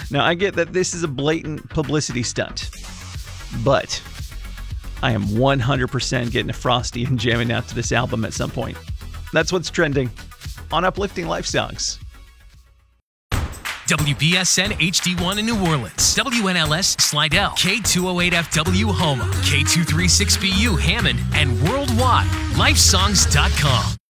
Now, I get that this is a blatant publicity stunt, but I am 100% getting a Frosty and jamming out to this album at some point. That's what's trending on Uplifting Life Songs. WBSN HD1 in New Orleans, WNLS Slidell, K208FW Houma, K236BU Hammond, and worldwide, lifesongs.com.